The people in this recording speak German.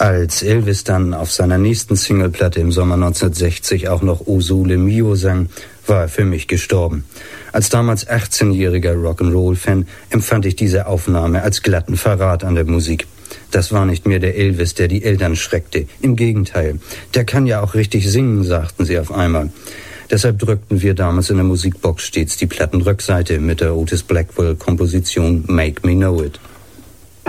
Als Elvis dann auf seiner nächsten Singleplatte im Sommer 1960 auch noch O Sole Mio sang, war er für mich gestorben. Als damals 18-jähriger Rock'n'Roll-Fan empfand ich diese Aufnahme als glatten Verrat an der Musik. Das war nicht mehr der Elvis, der die Eltern schreckte. Im Gegenteil, der kann ja auch richtig singen, sagten sie auf einmal. Deshalb drückten wir damals in der Musikbox stets die Plattenrückseite mit der Otis Blackwell-Komposition Make Me Know It.